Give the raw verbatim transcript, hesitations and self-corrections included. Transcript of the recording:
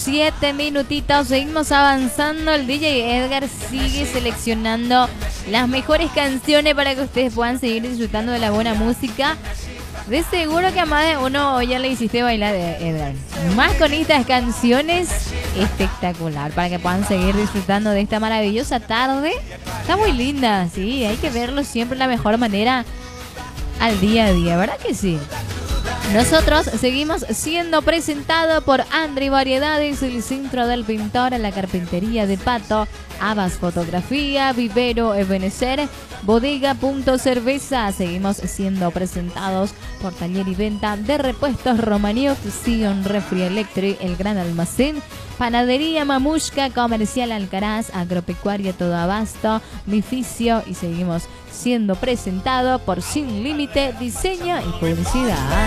siete minutitos. Seguimos avanzando. El D J Edgar sigue seleccionando las mejores canciones para que ustedes puedan seguir disfrutando de la buena música. De seguro que a más de uno ya le hiciste bailar, Edgar. Más con estas canciones, espectacular. Para que puedan seguir disfrutando de esta maravillosa tarde. Está muy linda, sí. Hay que verlo siempre de la mejor manera al día a día, ¿verdad que sí? Nosotros seguimos siendo presentados por Andri Variedades, el Centro del Pintor, la Carpintería de Pato, Abas Fotografía, Vivero Ebenecer, Bodega Punto Cerveza. Seguimos siendo presentados por Taller y Venta de Repuestos Romaniuk, Sion Refri Electric, El Gran Almacén, Panadería Mamushka, Comercial Alcaraz, Agropecuaria Todo Abasto, Mificio, y seguimos siendo presentados por Sin Límite Diseño y Publicidad.